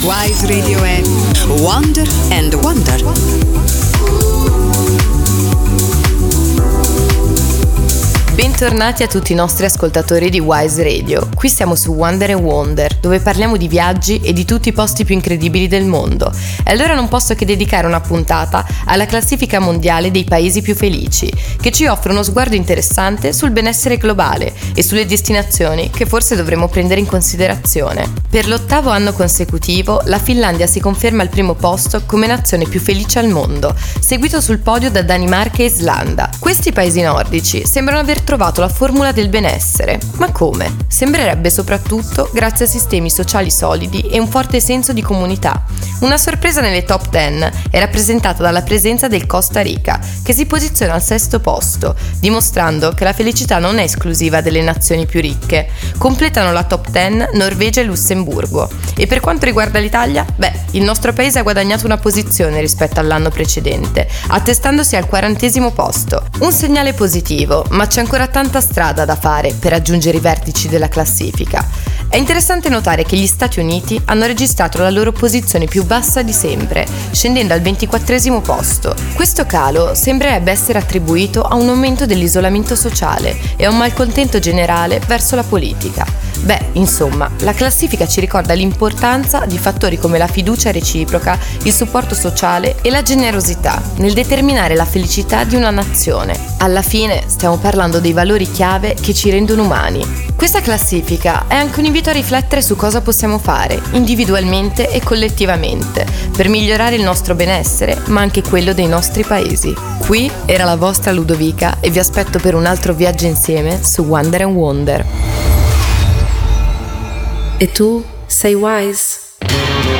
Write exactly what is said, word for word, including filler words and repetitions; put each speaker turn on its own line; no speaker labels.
Wise Radio è Wonder and Wonder.
Bentornati a tutti i nostri ascoltatori di Wise Radio. Qui siamo su Wonder and Wonder, dove parliamo di viaggi e di tutti i posti più incredibili del mondo. E allora non posso che dedicare una puntata alla classifica mondiale dei paesi più felici, che ci offre uno sguardo interessante sul benessere globale e sulle destinazioni che forse dovremmo prendere in considerazione. Per l'ottavo anno consecutivo, la Finlandia si conferma al primo posto come nazione più felice al mondo, seguito sul podio da Danimarca e Islanda. Questi paesi nordici sembrano aver trovato la formula del benessere. Ma come? Sembrerebbe soprattutto grazie a sistemi sociali solidi e un forte senso di comunità. Una sorpresa nelle top dieci è rappresentata dalla presenza del Costa Rica, che si posiziona al sesto posto, dimostrando che la felicità non è esclusiva delle nazioni più ricche. Completano la top dieci Norvegia e Lussemburgo. E per quanto riguarda l'Italia, beh, il nostro paese ha guadagnato una posizione rispetto all'anno precedente, attestandosi al quarantesimo posto. Un segnale positivo, ma c'è ancora tanta strada da fare per raggiungere i vertici della classifica. È interessante notare che gli Stati Uniti hanno registrato la loro posizione più bassa di sempre, scendendo al ventiquattresimo posto. Questo calo sembrerebbe essere attribuito a un aumento dell'isolamento sociale e a un malcontento generale verso la politica. Beh, insomma, la classifica ci ricorda l'importanza di fattori come la fiducia reciproca, il supporto sociale e la generosità nel determinare la felicità di una nazione. Alla fine stiamo parlando dei valori chiave che ci rendono umani. Questa classifica è anche un invito a riflettere su cosa possiamo fare, individualmente e collettivamente, per migliorare il nostro benessere, ma anche quello dei nostri paesi. Qui era la vostra Ludovica e vi aspetto per un altro viaggio insieme su Wonder and Wonder.
E tu sei Wise?